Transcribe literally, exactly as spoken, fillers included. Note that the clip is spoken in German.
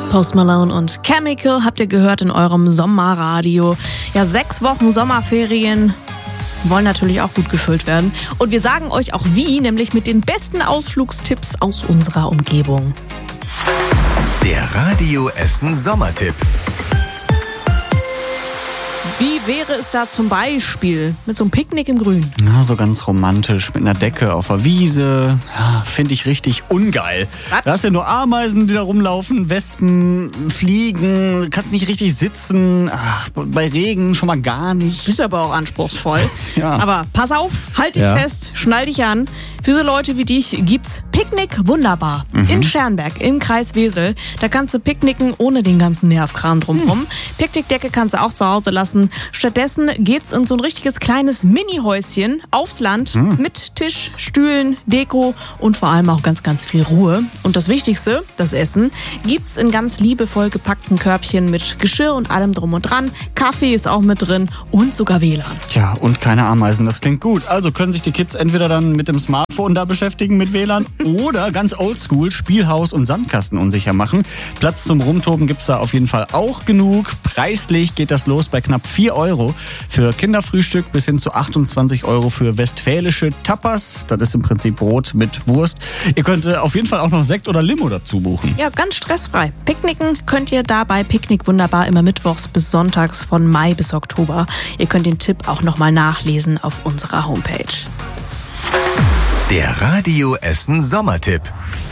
Post Malone und Chemical habt ihr gehört in eurem Sommerradio. Ja, sechs Wochen Sommerferien wollen natürlich auch gut gefüllt werden. Und wir sagen euch auch wie, nämlich mit den besten Ausflugstipps aus unserer Umgebung. Der Radio Essen Sommertipp. Wie wäre es da zum Beispiel mit so einem Picknick im Grün? Na, so ganz romantisch, mit einer Decke auf der Wiese. Ja, finde ich richtig ungeil. Was? Da hast ja nur Ameisen, die da rumlaufen, Wespen, Fliegen, kannst nicht richtig sitzen. Ach, bei Regen schon mal gar nicht. Ist aber auch anspruchsvoll. Ja. Aber pass auf, halt dich Ja. fest, schnall dich an. Für so Leute wie dich gibt's Picknick Wunderbar Mhm. in Scherrenberg im Kreis Wesel. Da kannst du picknicken ohne den ganzen Nervkram drumherum. Hm. Picknickdecke kannst du auch zu Hause lassen. Stattdessen geht's in so ein richtiges kleines Mini-Häuschen aufs Land Hm. mit Tisch, Stühlen, Deko und vor allem auch ganz, ganz viel Ruhe. Und das Wichtigste, das Essen, gibt's in ganz liebevoll gepackten Körbchen mit Geschirr und allem drum und dran. Kaffee ist auch mit drin und sogar W L A N. Tja, und keine Ameisen, das klingt gut. Also können sich die Kids entweder dann mit dem Smartphone da beschäftigen mit W L A N oder ganz oldschool Spielhaus und Sandkasten unsicher machen. Platz zum Rumtoben gibt's da auf jeden Fall auch genug. Preislich geht das los bei knapp vier Euro für Kinderfrühstück bis hin zu achtundzwanzig Euro für westfälische Tapas. Das ist im Prinzip Brot mit Wurst. Ihr könnt äh, auf jeden Fall auch noch Sekt oder Limo dazu buchen. Ja, ganz stressfrei. Picknicken könnt ihr dabei Picknick Wunderbar immer mittwochs bis sonntags von Mai bis Oktober. Ihr könnt den Tipp auch nochmal nachlesen auf unserer Homepage. Der Radio Essen Sommertipp.